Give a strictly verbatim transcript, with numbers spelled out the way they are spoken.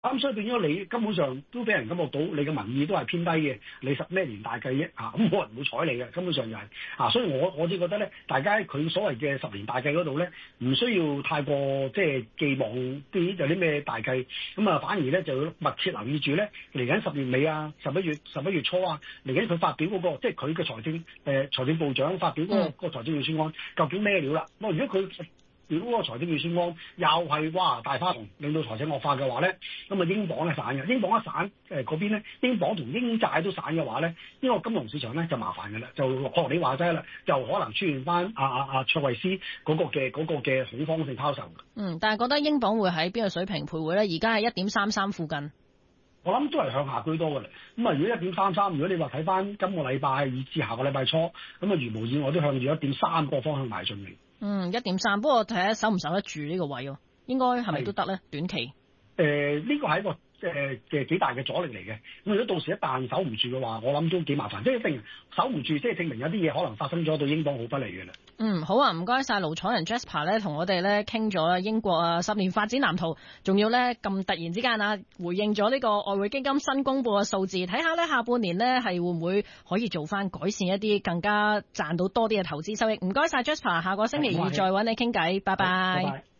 咁所以變咗你根本上都俾人感覺到你嘅民意都係偏低嘅，你十咩年大計啫嚇，咁冇人會睬你嘅，根本上就係、是、啊，所以我我只覺得咧，大家佢所謂嘅十年大計嗰度咧，唔需要太過即係寄望啲有啲咩大計，咁啊反而咧就要密切留意住咧，嚟緊十月尾啊、十一月十一月初啊，嚟緊佢發表嗰、那個即係佢嘅財政誒、呃、財政部長發表嗰、那個嗯、個財政預算案究竟咩料啦？咁如果佢如果個財政預算案又係哇大花筒，令到財政惡化嘅話咧，咁啊英鎊咧散嘅，英鎊一散誒嗰邊咧，英鎊同英債都散嘅話咧，呢個金融市場咧就麻煩嘅啦，就學你話齋啦，就可能出現翻阿阿阿卓慧思嗰個嘅嗰個嘅恐慌性拋售。 嗯，但係覺得英鎊會喺邊個水平徘徊咧？而家係一點三三附近。 我諗都係向下居多嘅啦。咁啊，如果一點三三，如果你話睇翻今個禮拜以至下個禮拜初，咁啊如無意外都向住一點三個方向邁進嘅。 嗯，一點三，不過睇下守唔守得住呢個位喎？應該係咪都得咧？短期？誒、 呃，呢個係一個誒嘅幾大嘅阻力嚟嘅。咁如果到時一旦守唔住嘅話，我諗都幾麻煩。即係一定守唔住，即係證明有啲嘢可能發生咗對英鎊好不利嘅啦。 嗯，好啊，唔該晒盧楚仁 Jasper 咧，同我哋咧傾咗啦英國啊十年發展藍圖，仲要咧咁突然之間啊回應咗呢個外匯基金新公布嘅數字，睇下咧下半年咧係會唔會可以做翻改善一啲更加賺到多啲嘅投資收益。唔該晒 Jasper，下個星期二再揾你傾偈，拜拜。拜拜。